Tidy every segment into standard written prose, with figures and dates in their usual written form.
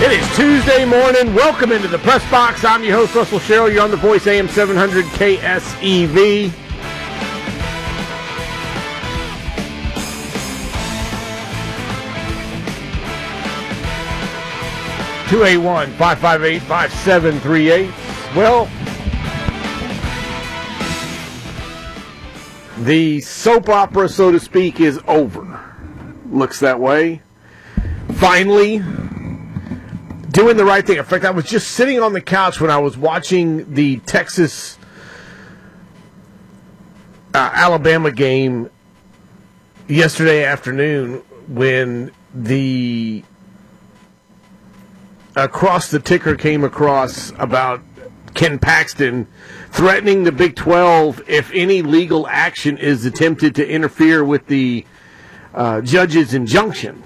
It is Tuesday morning. Welcome into the Press Box. I'm your host, Russell Sherrill. You're on the Voice AM 700 KSEV. (281) 558-5738. Well, the soap opera, so to speak, is over. Looks that way. Finally, doing the right thing. In fact, I was just sitting on the couch when I was watching the Texas Alabama game yesterday afternoon when the across the ticker came across about Ken Paxton threatening the Big 12 if any legal action is attempted to interfere with the judge's injunction.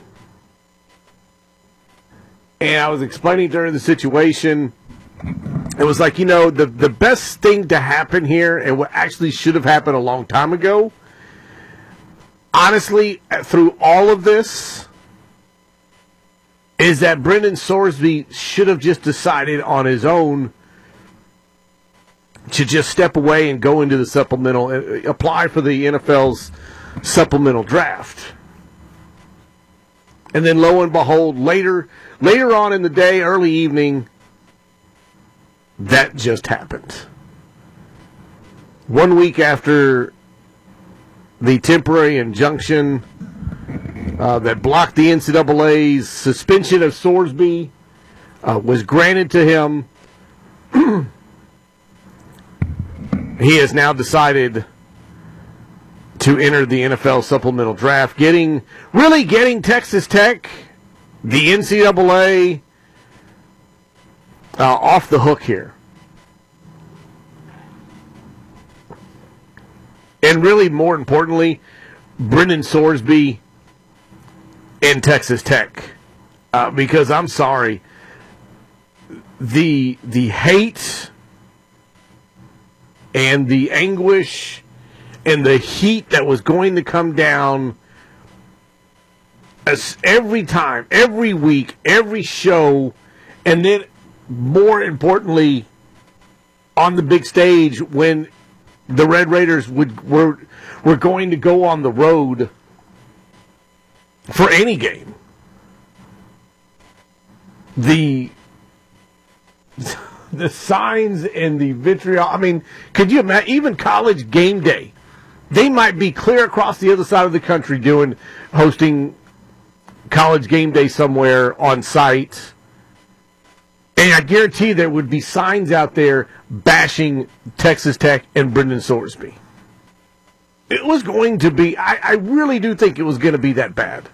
And I was explaining to her the situation. It was like, the best thing to happen here, and what actually should have happened a long time ago, honestly, through all of this, is that Brendan Sorsby should have just decided on his own to just step away and go into the supplemental, apply for the NFL's supplemental draft. And then lo and behold, later on in the day, early evening, that just happened. 1 week after the temporary injunction that blocked the NCAA's suspension of Sorsby was granted to him, he has now decided to enter the NFL supplemental draft, getting Texas Tech, the NCAA, off the hook here. And really, more importantly, Brendan Sorsby and Texas Tech. Because I'm sorry, the hate and the anguish and the heat that was going to come down as every time, every week, every show, and then more importantly, on the big stage when the Red Raiders were going to go on the road for any game. The signs and the vitriol. I mean, could you imagine? Even College Game Day. They might be clear across the other side of the country hosting College Game Day somewhere on site. And I guarantee there would be signs out there bashing Texas Tech and Brendan Sorsby. It was going to be, I really do think it was going to be that bad.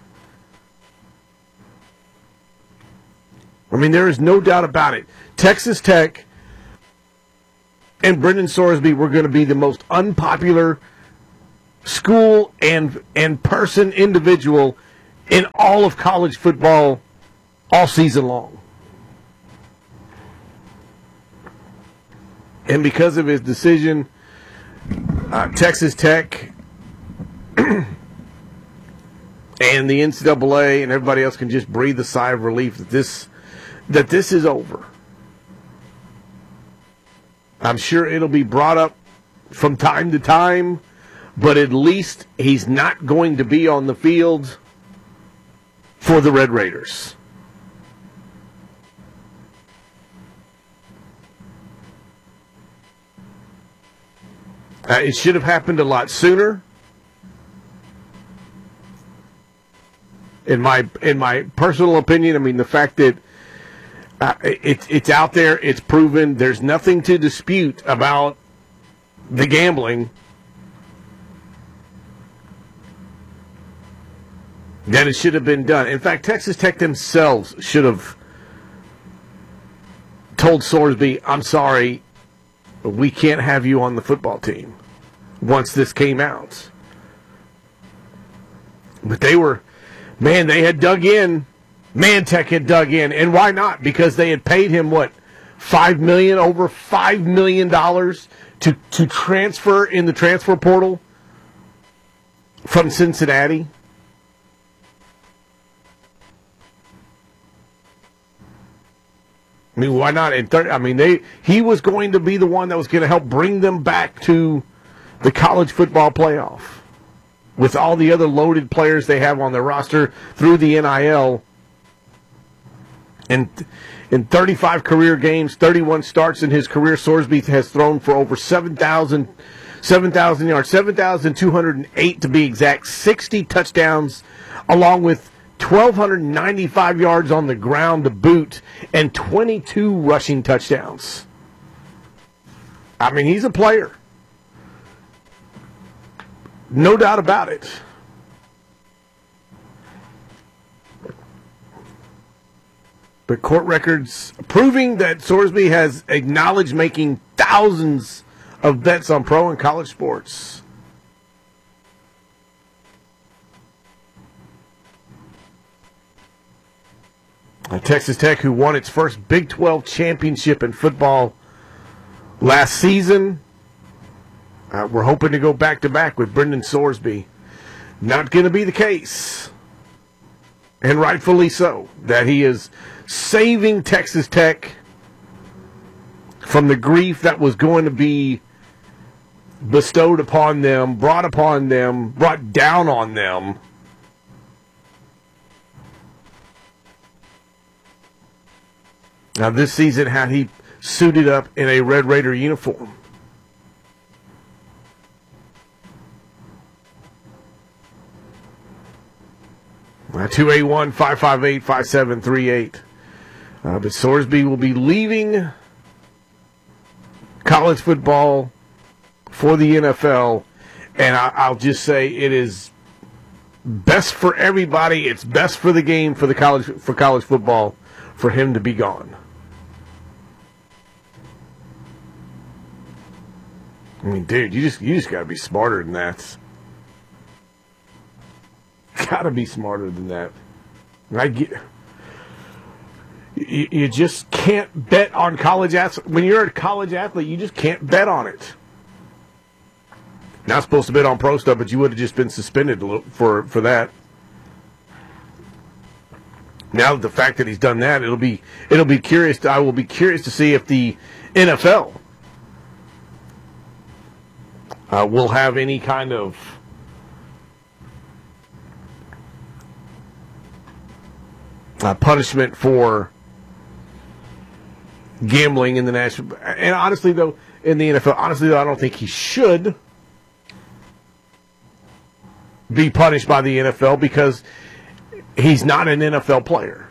I mean, there is no doubt about it. Texas Tech and Brendan Sorsby were going to be the most unpopular school and individual in all of college football all season long. And because of his decision, Texas Tech and the NCAA and everybody else can just breathe a sigh of relief that this is over. I'm sure it'll be brought up from time to time, but at least he's not going to be on the field for the Red Raiders. It should have happened a lot sooner. In my personal opinion, I mean, the fact that it's out there, it's proven, there's nothing to dispute about the gambling, that it should have been done. In fact, Texas Tech themselves should have told Sorsby, I'm sorry, we can't have you on the football team once this came out. But they had dug in. Tech had dug in. And why not? Because they had paid him, over $5 million to transfer in the transfer portal from Cincinnati. mean, why not? He was going to be the one that was going to help bring them back to the college football playoff with all the other loaded players they have on their roster through the NIL. And in 35 career games, 31 starts in his career, Sorsby has thrown for over 7,000 yards, 7,208 to be exact, 60 touchdowns, along with 1,295 yards on the ground to boot, and 22 rushing touchdowns. I mean, he's a player. No doubt about it. But court records proving that Sorsby has acknowledged making thousands of bets on pro and college sports. Texas Tech, who won its first Big 12 championship in football last season, we're hoping to go back-to-back with Brendan Sorsby. Not going to be the case, and rightfully so, that he is saving Texas Tech from the grief that was going to be bestowed upon them, brought down on them. Now, this season, had he suited up in a Red Raider uniform. Now, 281-558-5738. But Sorsby will be leaving college football for the NFL, and I'll just say it is best for everybody. It's best for the game for college football for him to be gone. I mean, dude, you just got to be smarter than that. Got to be smarter than that. You just can't bet on college athletes. When you're a college athlete, you just can't bet on it. Not supposed to bet on pro stuff, but you would have just been suspended for that. Now the fact that he's done that, it'll be curious. I will be curious to see if the NFL will have any kind of punishment for gambling in the national. And honestly, though, in the NFL, I don't think he should be punished by the NFL because he's not an NFL player.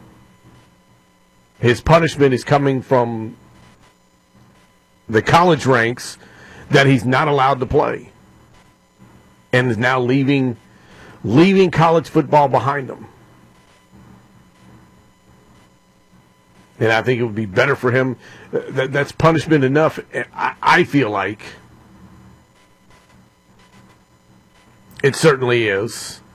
His punishment is coming from the college ranks that he's not allowed to play and is now leaving college football behind him. And I think it would be better for him. That's punishment enough, I feel like. It certainly is.